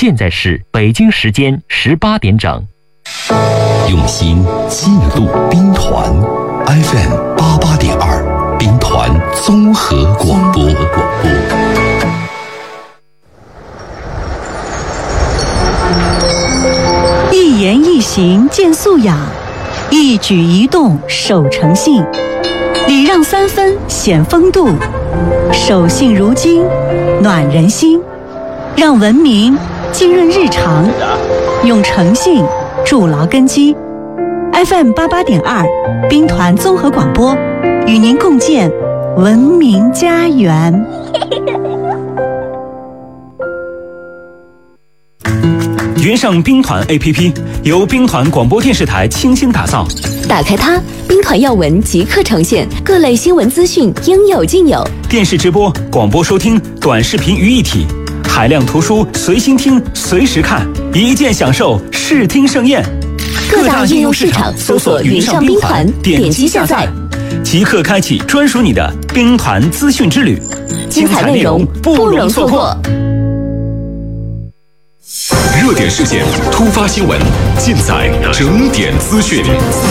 现在是北京时间18点整。 用心记录兵团 FM88.2兵团综合广播。 一言一行见素养，一举一动守诚信，礼让三分显风度，守信如金暖人心，让文明浸润日常，用诚信筑牢根基。FM88.2兵团综合广播，与您共建文明家园。 云上兵团 APP 由兵团广播电视台倾心打造， 打开它，兵团要闻即刻呈现，各类新闻资讯应有尽有， 电视直播、广播收听、短视频于一体，海量图书随心听随时看，一键享受视听盛宴。 各大应用市场搜索云上兵团，点击下载， 即刻开启专属你的兵团资讯之旅， 精彩内容不容错过。 热点事件、突发新闻，尽在整点资讯。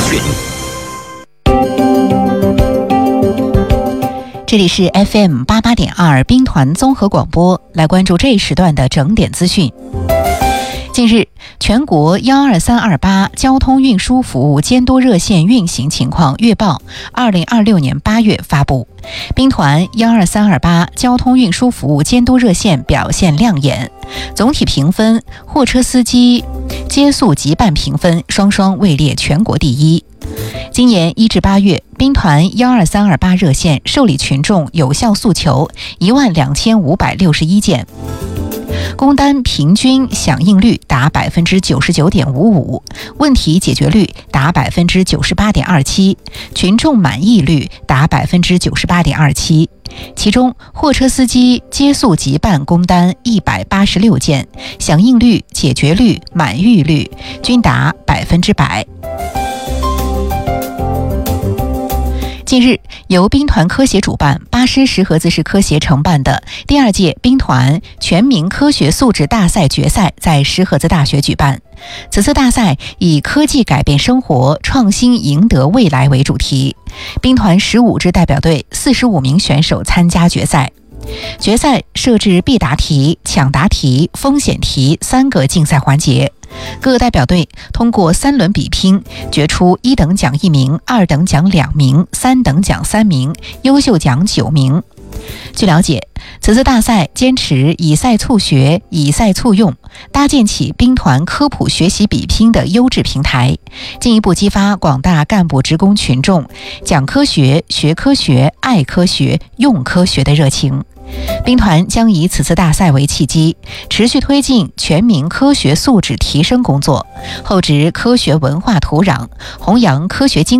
这里是 FM88.2兵团综合广播，来关注这一时段的整点资讯。近日，全国12328交通运输服务监督热线运行情况月报2026年8月发布，兵团12328交通运输服务监督热线表现亮眼，总体评分、货车司机接速及办评分双双位列全国第一。今年1至8月，兵团12328热线受理群众有效诉求12561件，工单平均响应率达 99.55%， 问题解决率达 98.27%， 群众满意率达 98.27%。其中，货车司机接速即办工单186件，响应率、解决率、满意率均达100%。近日，由兵团科协主办、巴师石河子市科协承办的第2届兵团全民科学素质大赛决赛在石河子大学举办。此次大赛以科技改变生活，创新赢得未来为主题。兵团15支代表队45名选手参加决赛。决赛设置必答题、抢答题、风险题3个竞赛环节，各代表队通过3轮比拼，决出1等奖1名、2等奖2名、3等奖3名、优秀奖9名。据了解，此次大赛坚持以赛促学、以赛促用，搭建起兵团科普学习比拼的优质平台，进一步激发广大干部职工群众讲科学、学科学、爱科学、用科学的热情。兵团将以此次大赛为契机，持续推进全民科学素质提升工作，厚植科学文化土壤，弘扬科学精